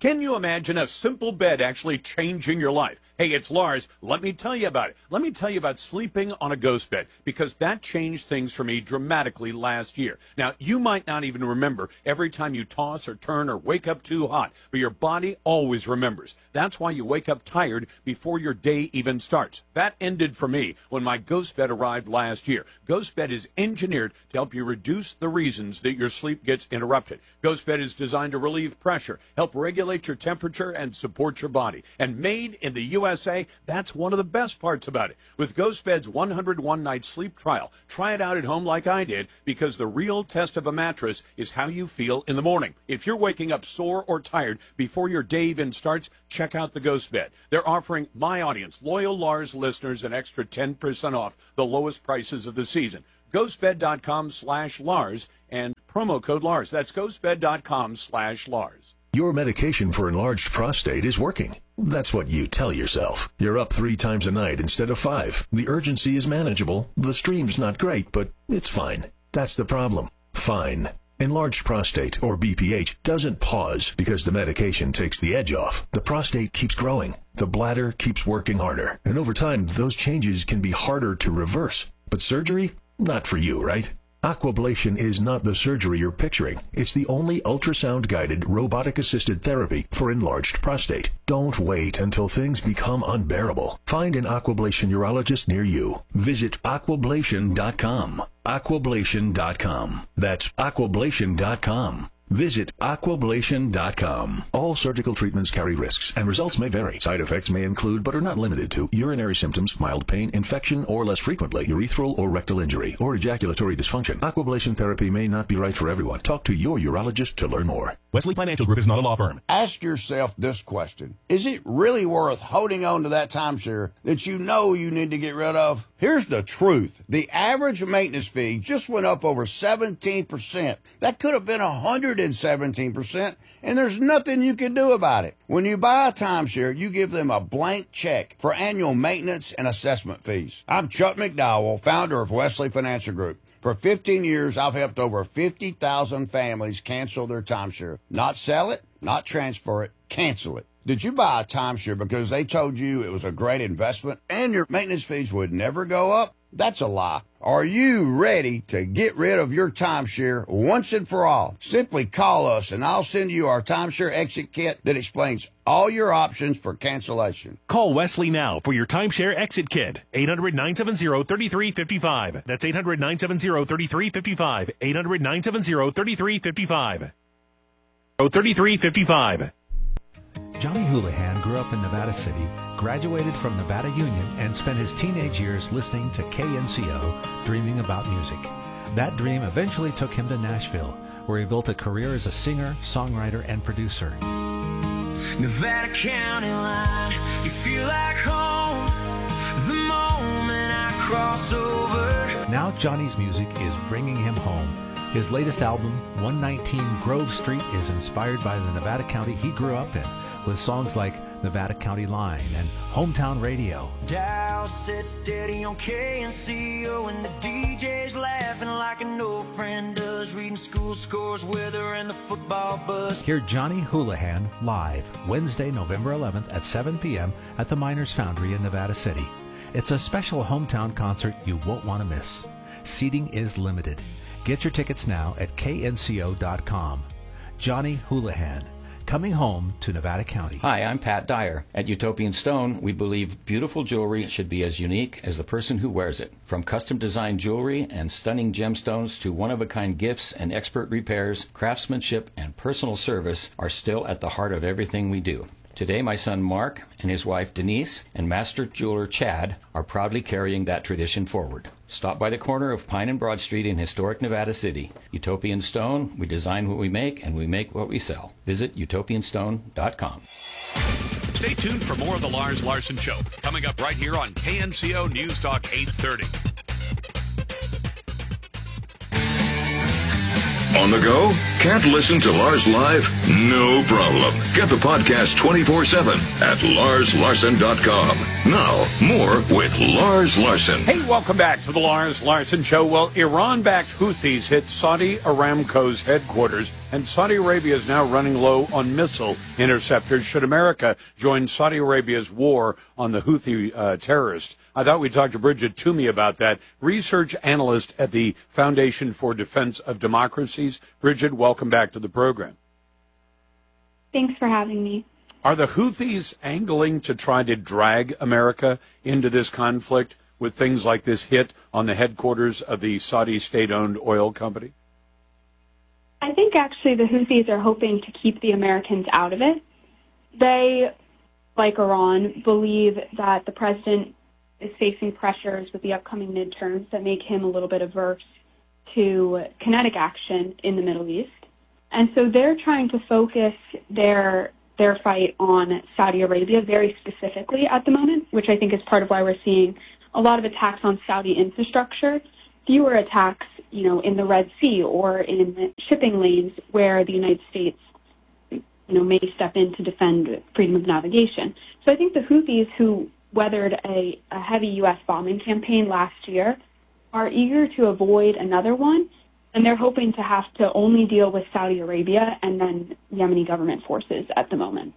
Can you imagine a simple bed actually changing your life? Hey, it's Lars. Let me tell you about it. Let me tell you about sleeping on a ghost bed, because that changed things for me dramatically last year. Now, you might not even remember every time you toss or turn or wake up too hot, but your body always remembers. That's why you wake up tired before your day even starts. That ended for me when my ghost bed arrived last year. Ghost bed is engineered to help you reduce the reasons that your sleep gets interrupted. Ghost bed is designed to relieve pressure, help regulate your temperature, and support your body. And made in the USA, that's one of the best parts about it. With Ghost Bed's 101-night sleep trial, try it out at home like I did, because the real test of a mattress is how you feel in the morning. If you're waking up sore or tired before your day even starts, check out the Ghost Bed. They're offering my audience, loyal Lars listeners, an extra 10% off the lowest prices of the season. GhostBed.com/Lars and promo code Lars. That's GhostBed.com/Lars. Your medication for enlarged prostate is working. That's what you tell yourself. You're up 3 times a night instead of 5. The urgency is manageable. The stream's not great, but it's fine. That's the problem. Fine. Enlarged prostate, or BPH, doesn't pause because the medication takes the edge off. The prostate keeps growing. The bladder keeps working harder. And over time, those changes can be harder to reverse. But surgery? Not for you, right? Aquablation is not the surgery you're picturing. It's the only ultrasound-guided, robotic-assisted therapy for enlarged prostate. Don't wait until things become unbearable. Find an Aquablation urologist near you. Visit aquablation.com. Aquablation.com. That's aquablation.com. Visit aquablation.com. All surgical treatments carry risks, and results may vary. Side effects may include, but are not limited to, urinary symptoms, mild pain, infection, or less frequently, urethral or rectal injury, or ejaculatory dysfunction. Aquablation therapy may not be right for everyone. Talk to your urologist to learn more. Wesley Financial Group is not a law firm. Ask yourself this question. Is it really worth holding on to that timeshare that you know you need to get rid of? Here's the truth. The average maintenance fee just went up over 17%. That could have been 117%, and there's nothing you can do about it. When you buy a timeshare, you give them a blank check for annual maintenance and assessment fees. I'm Chuck McDowell, founder of Wesley Financial Group. For 15 years, I've helped over 50,000 families cancel their timeshare. Not sell it, not transfer it, cancel it. Did you buy a timeshare because they told you it was a great investment and your maintenance fees would never go up? That's a lie. Are you ready to get rid of your timeshare once and for all? Simply call us and I'll send you our timeshare exit kit that explains all your options for cancellation. Call Wesley now for your timeshare exit kit. 800-970-3355. That's 800-970-3355. 800-970-3355. 3355. Johnny Houlihan grew up in Nevada City, graduated from Nevada Union, and spent his teenage years listening to KNCO, dreaming about music. That dream eventually took him to Nashville, where he built a career as a singer, songwriter, and producer. Nevada County line, you feel like home the moment I cross over. Now Johnny's music is bringing him home. His latest album, 119 Grove Street, is inspired by the Nevada County he grew up in, with songs like Nevada County Line and Hometown Radio. Dial set steady on KNCO and the DJ's laughing like an old friend does, reading school scores, weather, and the football buzz. Hear Johnny Houlihan live Wednesday, November 11th at 7 p.m. at the Miners Foundry in Nevada City. It's a special hometown concert you won't want to miss. Seating is limited. Get your tickets now at knco.com. Johnny Houlihan, coming home to Nevada County. Hi, I'm Pat Dyer. At Utopian Stone, we believe beautiful jewelry should be as unique as the person who wears it. From custom-designed jewelry and stunning gemstones to one-of-a-kind gifts and expert repairs, craftsmanship and personal service are still at the heart of everything we do. Today, my son Mark and his wife Denise and master jeweler Chad are proudly carrying that tradition forward. Stop by the corner of Pine and Broad Street in historic Nevada City. Utopian Stone, we design what we make and we make what we sell. Visit utopianstone.com. Stay tuned for more of the Lars Larson Show, coming up right here on KNCO News Talk 830. On the go? Can't listen to Lars live? No problem. Get the podcast 24/7 at larslarson.com. Now, more with Lars Larson. Hey, welcome back to the Lars Larson Show. Well, Iran-backed Houthis hit Saudi Aramco's headquarters And Saudi Arabia is now running low on missile interceptors. Should America join Saudi Arabia's war on the Houthi terrorists? I thought we'd talk to Bridget Toomey about that, research analyst at the Foundation for Defense of Democracies. Bridget, welcome back to the program. Thanks for having me. Are the Houthis angling to try to drag America into this conflict with things like this hit on the headquarters of the Saudi state-owned oil company? I think actually the Houthis are hoping to keep the Americans out of it. They, like Iran, believe that the president is facing pressures with the upcoming midterms that make him a little bit averse to kinetic action in the Middle East. And so they're trying to focus their fight on Saudi Arabia very specifically at the moment, which I think is part of why we're seeing a lot of attacks on Saudi infrastructure, fewer attacks, in the Red Sea or in shipping lanes where the United States, may step in to defend freedom of navigation. So I think the Houthis, who weathered a heavy U.S. bombing campaign last year, are eager to avoid another one, and they're hoping to have to only deal with Saudi Arabia and then Yemeni government forces at the moment.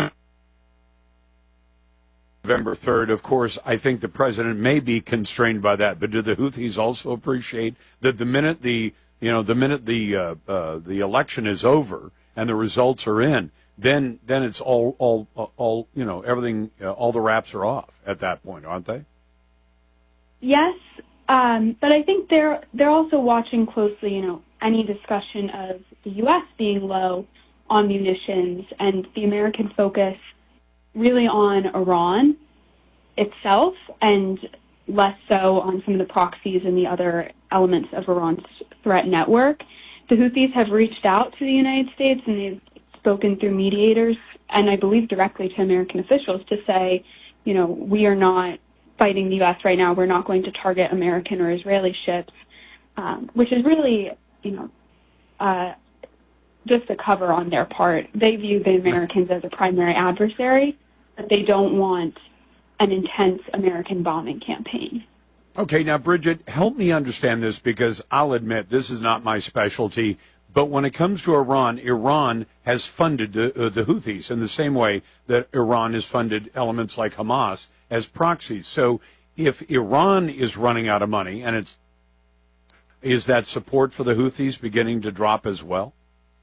November 3rd, of course, I think the president may be constrained by that, but do the Houthis also appreciate that the minute the election is over and the results are in, then it's all everything, all the wraps are off at that point, aren't they? Yes, but I think they're also watching closely, any discussion of the U.S. being low on munitions and the American focus really on Iran itself and less so on some of the proxies and the other elements of Iran's threat network. The Houthis have reached out to the United States and they've spoken through mediators and I believe directly to American officials to say, we are not fighting the U.S. right now. We're not going to target American or Israeli ships, which is really, just a cover on their part. They view the Americans as a primary adversary, but they don't want an intense American bombing campaign. Okay, now, Bridget, help me understand this because I'll admit this is not my specialty, but when it comes to Iran has funded the Houthis in the same way that Iran has funded elements like Hamas as proxies. So if Iran is running out of money, and is that support for the Houthis beginning to drop as well?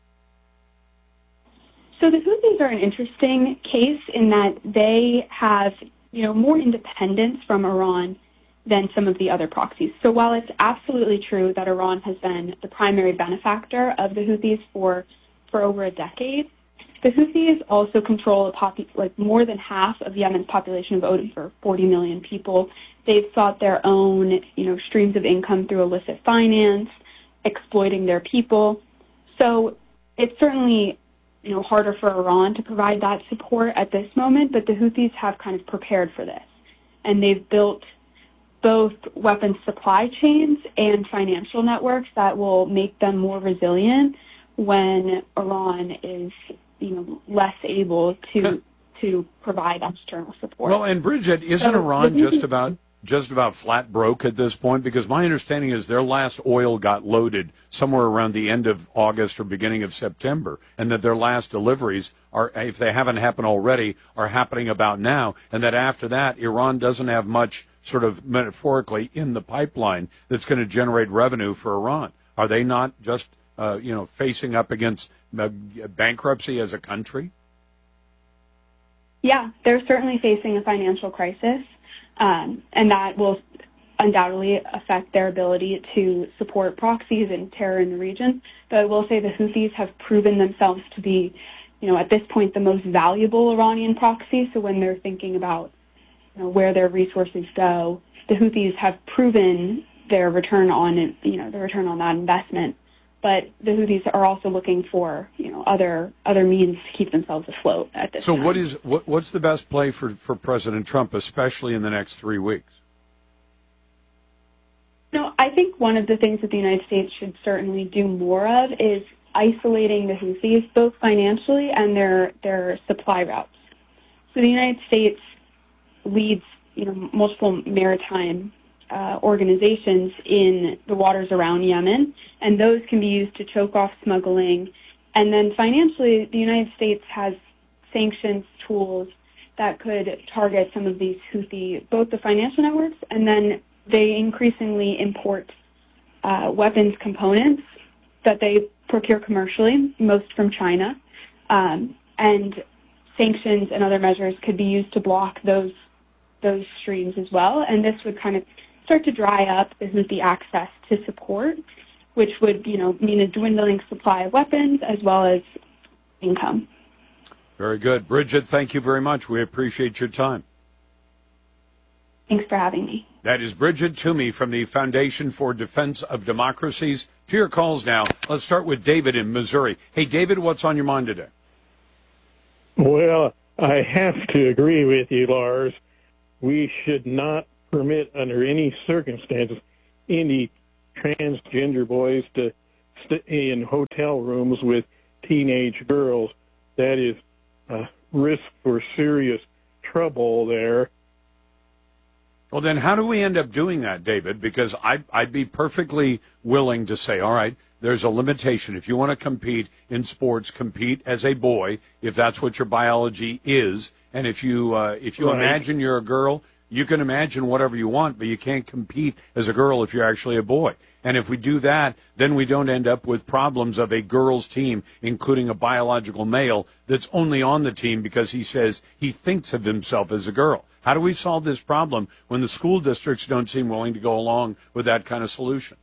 So the Houthis are an interesting case in that they have, more independence from Iran than some of the other proxies. So while it's absolutely true that Iran has been the primary benefactor of the Houthis for over a decade, the Houthis also control more than half of Yemen's population of over 40 million people. They've sought their own, streams of income through illicit finance, exploiting their people. So it's certainly harder for Iran to provide that support at this moment, but the Houthis have kind of prepared for this. And they've built both weapons supply chains and financial networks that will make them more resilient when Iran is, less able to provide external support. Well, and Bridget, isn't Iran just about flat broke at this point? Because my understanding is their last oil got loaded somewhere around the end of August or beginning of September, and that their last deliveries are, if they haven't happened already, are happening about now, and that after that, Iran doesn't have much sort of metaphorically in the pipeline that's going to generate revenue for Iran. Are they not just, facing up against bankruptcy as a country? Yeah, they're certainly facing a financial crisis. And that will undoubtedly affect their ability to support proxies and terror in the region. But I will say the Houthis have proven themselves to be, at this point, the most valuable Iranian proxy. So when they're thinking about where their resources go, the Houthis have proven their return on, the return on that investment. But the Houthis are also looking for, other means to keep themselves afloat at this time. So what's the best play for President Trump, especially in the next 3 weeks? I think one of the things that the United States should certainly do more of is isolating the Houthis, both financially and their supply routes. So the United States leads, multiple maritime organizations in the waters around Yemen, and those can be used to choke off smuggling And then financially, the United States has sanctions tools that could target some of these Houthi, both the financial networks, and then they increasingly import weapons components that they procure commercially, most from China. And sanctions and other measures could be used to block those streams as well. And this would kind of start to dry up the Houthi access to support, which would, mean a dwindling supply of weapons as well as income. Very good. Bridget, thank you very much. We appreciate your time. Thanks for having me. That is Bridget Toomey from the Foundation for Defense of Democracies. To your calls now. Let's start with David in Missouri. Hey, David, what's on your mind today? Well, I have to agree with you, Lars. We should not permit under any circumstances any transgender boys to stay in hotel rooms with teenage girls. That is a risk for serious trouble there. Well, then how do we end up doing that, David? Because I'd be perfectly willing to say, all right, there's a limitation. If you want to compete in sports, compete as a boy, if that's what your biology is. And if you right. Imagine you're a girl, you can imagine whatever you want, but you can't compete as a girl if you're actually a boy. And if we do that, then we don't end up with problems of a girls' team, including a biological male that's only on the team because he says he thinks of himself as a girl. How do we solve this problem when the school districts don't seem willing to go along with that kind of solution?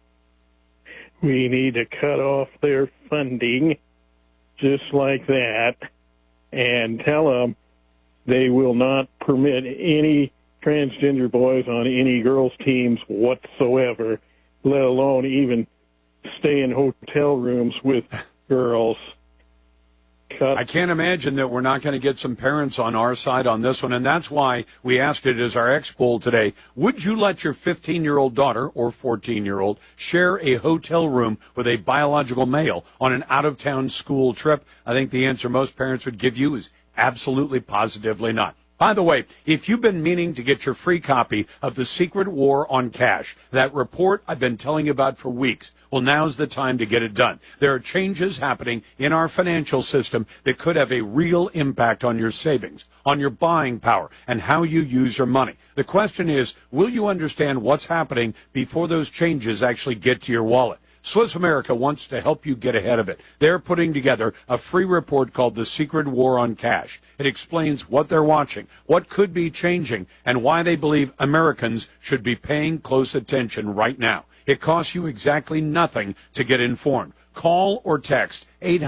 We need to cut off their funding just like that and tell them they will not permit any transgender boys on any girls' teams whatsoever, let alone even stay in hotel rooms with girls. I can't imagine that we're not going to get some parents on our side on this one, and that's why we asked it as our X poll today. Would you let your 15-year-old daughter or 14-year-old share a hotel room with a biological male on an out-of-town school trip? I think the answer most parents would give you is absolutely, positively not. By the way, if you've been meaning to get your free copy of The Secret War on Cash, that report I've been telling you about for weeks, well, now's the time to get it done. There are changes happening in our financial system that could have a real impact on your savings, on your buying power, and how you use your money. The question is, will you understand what's happening before those changes actually get to your wallet? Swiss America wants to help you get ahead of it. They're putting together a free report called The Secret War on Cash. It explains what they're watching, what could be changing, and why they believe Americans should be paying close attention right now. It costs you exactly nothing to get informed. Call or text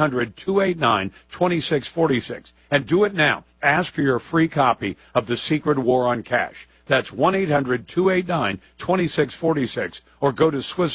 800-289-2646 and do it now. Ask for your free copy of The Secret War on Cash. That's 1-800-289-2646 or go to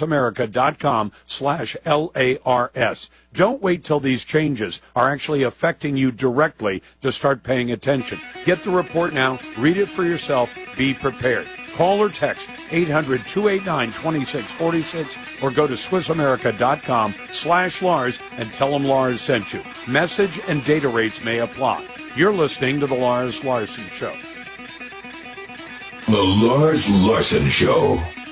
SwissAmerica.com/LARS. Don't wait till these changes are actually affecting you directly to start paying attention. Get the report now. Read it for yourself. Be prepared. Call or text 800-289-2646 or go to SwissAmerica.com/Lars and tell them Lars sent you. Message and data rates may apply. You're listening to The Lars Larson Show. The Lars Larson Show.